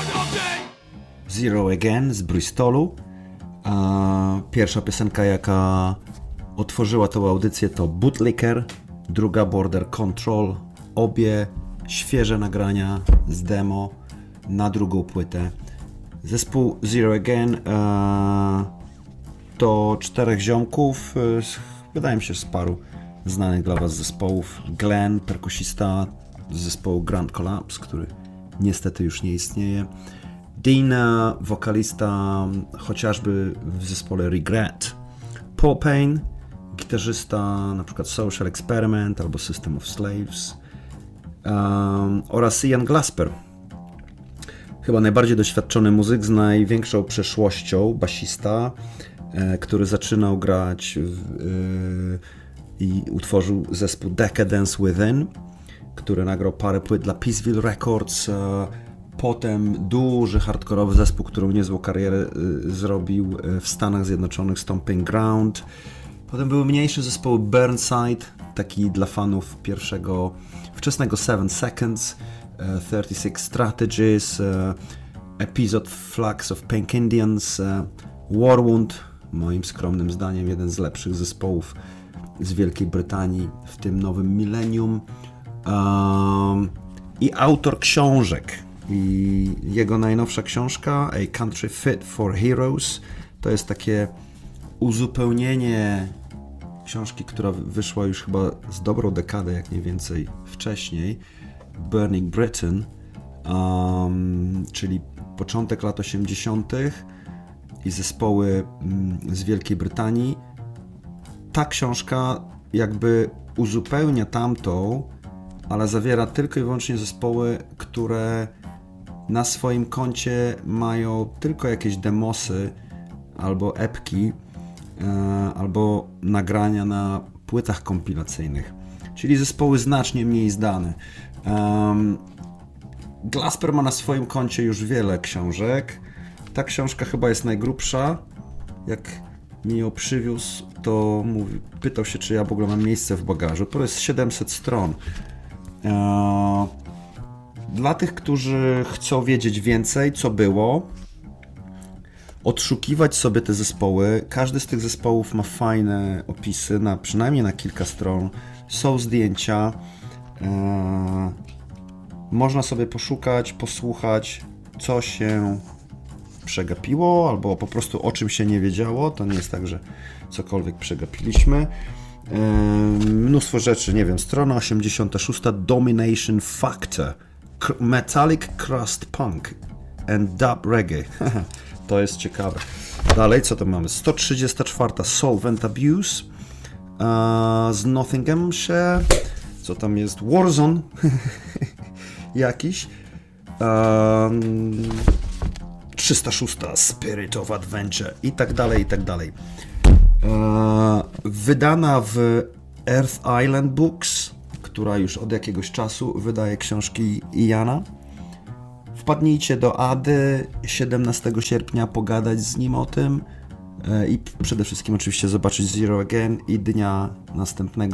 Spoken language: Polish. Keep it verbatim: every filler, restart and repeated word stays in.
Zero Again z Bristolu. Pierwsza piosenka, jaka otworzyła tą audycję, to Bootlicker, druga Border Control, obie świeże nagrania z demo na drugą płytę. Zespół Zero Again to czterech ziomków, wydaje mi się, z paru znanych dla was zespołów. Glenn, perkusista z zespołu Grand Collapse, który niestety już nie istnieje. Dean, wokalista chociażby w zespole Regret. Paul Payne, gitarzysta na przykład Social Experiment albo System of Slaves. Um, oraz Ian Glasper, chyba najbardziej doświadczony muzyk z największą przeszłością, basista, e, który zaczynał grać w, e, i utworzył zespół Decadence Within, który nagrał parę płyt dla Peaceville Records. E, potem duży hardkorowy zespół, który niezłą karierę e, zrobił w Stanach Zjednoczonych, Stomping Ground. Potem były mniejsze zespoły, Burnside, taki dla fanów pierwszego, wczesnego Seven Seconds, uh, thirty six Strategies, uh, Episode Flux of Pink Indians, uh, Warwound, moim skromnym zdaniem jeden z lepszych zespołów z Wielkiej Brytanii w tym nowym milenium, um, i autor książek. I jego najnowsza książka, A Country Fit for Heroes, to jest takie uzupełnienie książki, która wyszła już chyba z dobrą dekadę, jak nie więcej, wcześniej, Burning Britain, um, czyli początek lat osiemdziesiątych i zespoły um, z Wielkiej Brytanii. Ta książka jakby uzupełnia tamtą, ale zawiera tylko i wyłącznie zespoły, które na swoim koncie mają tylko jakieś demosy albo epki, albo nagrania na płytach kompilacyjnych, czyli zespoły znacznie mniej znane. Um, Glasper ma na swoim koncie już wiele książek. Ta książka chyba jest najgrubsza. Jak mi ją przywiózł, to mówi, pytał się, czy ja w ogóle mam miejsce w bagażu. To jest siedemset stron. Um, dla tych, którzy chcą wiedzieć więcej, co było, odszukiwać sobie te zespoły. Każdy z tych zespołów ma fajne opisy, na, przynajmniej na kilka stron. Są zdjęcia. Eee, można sobie poszukać, posłuchać, co się przegapiło, albo po prostu o czym się nie wiedziało. To nie jest tak, że cokolwiek przegapiliśmy. Eee, mnóstwo rzeczy, nie wiem, strona osiemdziesiąta szósta, Domination Factor, Metallic Crust Punk and Dub Reggae. To jest ciekawe. Dalej, co to mamy? sto trzydziesta czwarta Solvent Abuse uh, z Nottinghamshire. Co tam jest? Warzone jakiś. Um, trzysta szósta Spirit of Adventure i tak dalej, i tak dalej. Uh, wydana w Earth Island Books, która już od jakiegoś czasu wydaje książki Iana. Wpadnijcie do Ady siedemnastego sierpnia, pogadać z nim o tym i przede wszystkim oczywiście zobaczyć Zero Again i dnia następnego